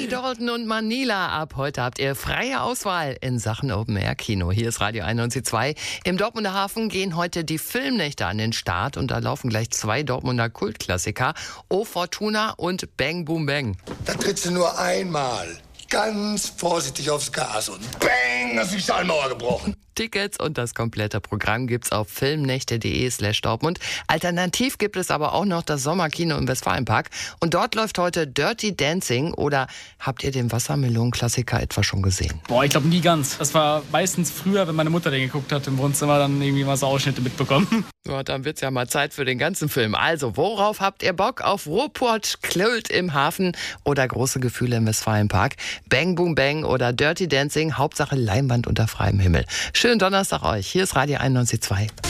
Dalton und Manila. Ab heute habt ihr freie Auswahl in Sachen Open-Air-Kino. Hier ist Radio 91.2. Im Dortmunder Hafen gehen heute die Filmnächte an den Start und da laufen gleich 2 Dortmunder Kultklassiker, O Fortuna und Bang Boom Bang. Da trittst du nur einmal ganz vorsichtig aufs Gas und bang, hast die Stahlmauer gebrochen. Tickets und das komplette Programm gibt's auf filmnächte.de/Dortmund. Alternativ gibt es aber auch noch das Sommerkino im Westfalenpark. Und dort läuft heute Dirty Dancing. Oder habt ihr den Wassermelonen-Klassiker etwa schon gesehen? Boah, ich glaube nie ganz. Das war meistens früher, wenn meine Mutter den geguckt hat im Wohnzimmer, dann irgendwie mal so Ausschnitte mitbekommen. Ja, dann wird's ja mal Zeit für den ganzen Film. Also, worauf habt ihr Bock? Auf Ruhrpott, Klölt im Hafen oder große Gefühle im Westfalenpark? Bang Boom Bang oder Dirty Dancing, Hauptsache Leinwand unter freiem Himmel. Schönen Donnerstag euch. Hier ist Radio 91.2.